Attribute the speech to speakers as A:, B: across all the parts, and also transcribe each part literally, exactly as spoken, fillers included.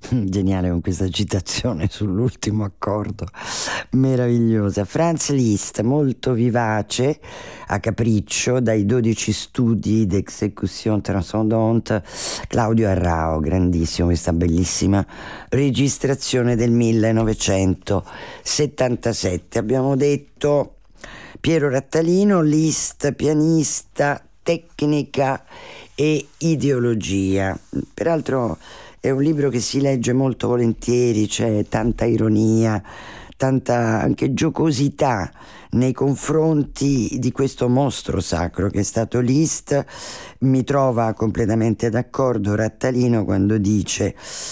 A: Geniale con questa citazione sull'ultimo accordo, meravigliosa. Franz Liszt, molto vivace, a capriccio, dai dodici studi d'exécution transcendante. Claudio Arrao, grandissimo, questa bellissima registrazione del millenovecentosettantasette. Abbiamo detto Piero Rattalino, Liszt, pianista, tecnica e ideologia. Peraltro è un libro che si legge molto volentieri, c'è tanta ironia, tanta anche giocosità nei confronti di questo mostro sacro che è stato Liszt. Mi trova completamente d'accordo Rattalino quando dice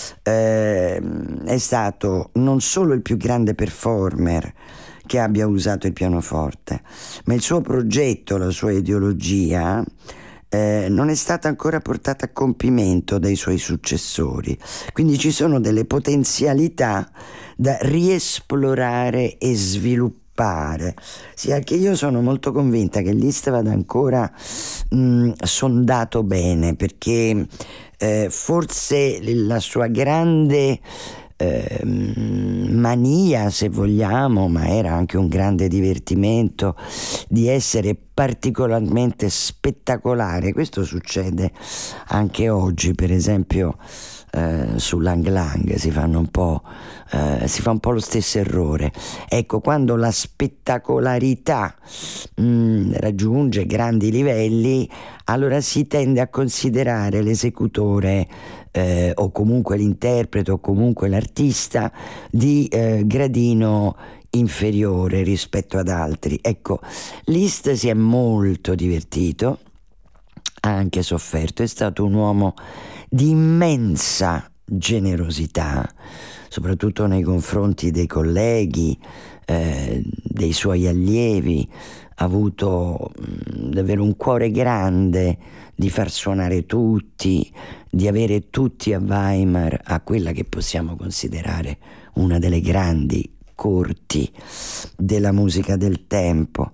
A: eh, è stato non solo il più grande performer che abbia usato il pianoforte, ma il suo progetto, la sua ideologia Eh, non è stata ancora portata a compimento dai suoi successori, quindi ci sono delle potenzialità da riesplorare e sviluppare. Sì, anche io sono molto convinta che Liszt vada ancora mh, sondato bene, perché eh, forse la sua grande Eh, mania, se vogliamo, ma era anche un grande divertimento, di essere particolarmente spettacolare. Questo succede anche oggi, per esempio eh, su Lang Lang si fanno un po' eh, si fa un po' lo stesso errore. Ecco, quando la spettacolarità mh, raggiunge grandi livelli, allora si tende a considerare l'esecutore Eh, o comunque l'interprete o comunque l'artista di eh, gradino inferiore rispetto ad altri. Ecco, Liszt si è molto divertito, ha anche sofferto, è stato un uomo di immensa generosità, soprattutto nei confronti dei colleghi, eh, dei suoi allievi. Ha avuto mh, davvero un cuore grande di far suonare tutti, di avere tutti a Weimar, a quella che possiamo considerare una delle grandi corti della musica del tempo.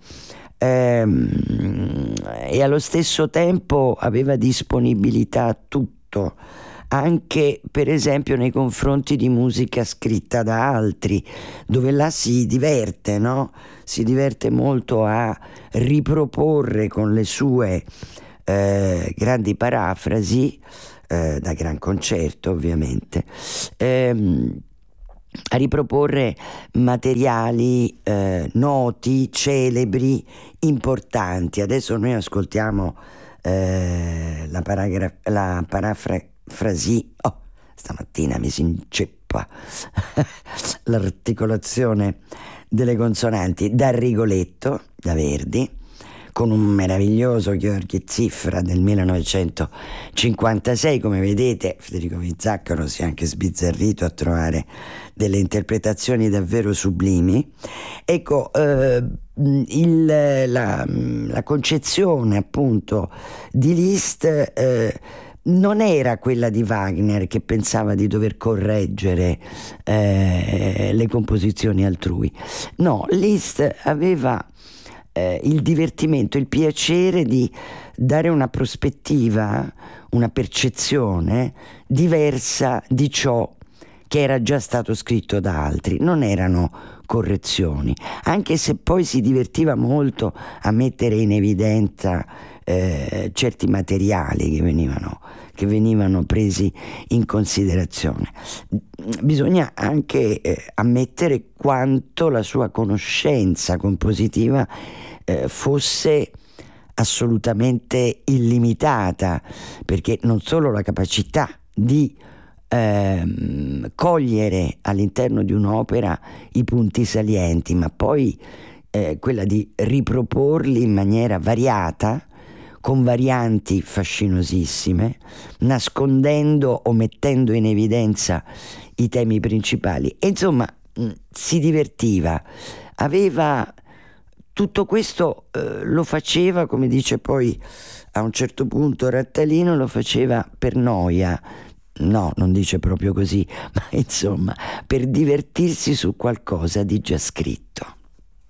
A: Ehm, e allo stesso tempo aveva disponibilità a tutto, anche per esempio nei confronti di musica scritta da altri, dove là si diverte, no? Si diverte molto a riproporre con le sue eh, grandi parafrasi, eh, da gran concerto ovviamente, ehm, a riproporre materiali eh, noti, celebri, importanti. Adesso noi ascoltiamo eh, la, paragra- la parafrasi, oh, stamattina mi si inceppa l'articolazione delle consonanti, da Rigoletto, da Verdi, con un meraviglioso Gheorghi Zifra del millenovecentocinquantasei. Come vedete, Federico Vizzaccaro si è anche sbizzarrito a trovare delle interpretazioni davvero sublimi. Ecco, eh, il, la, la concezione appunto di Liszt eh, non era quella di Wagner, che pensava di dover correggere eh, le composizioni altrui. No, Liszt aveva eh, il divertimento, il piacere di dare una prospettiva, una percezione diversa di ciò che era già stato scritto da altri. Non erano correzioni, anche se poi si divertiva molto a mettere in evidenza eh, certi materiali che venivano, che venivano presi in considerazione. Bisogna anche eh, ammettere quanto la sua conoscenza compositiva eh, fosse assolutamente illimitata, perché non solo la capacità di ehm, cogliere all'interno di un'opera i punti salienti, ma poi eh, quella di riproporli in maniera variata, con varianti fascinosissime, nascondendo o mettendo in evidenza i temi principali. E insomma, mh, si divertiva, aveva tutto questo, eh, lo faceva, come dice poi a un certo punto Rattalino, lo faceva per noia. No, non dice proprio così, ma insomma, per divertirsi su qualcosa di già scritto.